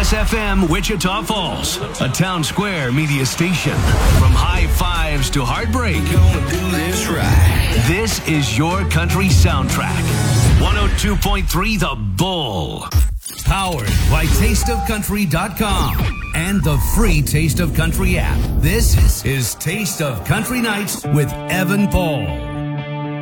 KUSFM Wichita Falls, a Town Square media station. From high fives to heartbreak, Gonna do this right. this is your country soundtrack. 102.3 The Bull. Powered by TasteOfCountry.com and the free Taste of Country app. This is Taste of Country Nights with Evan Paul.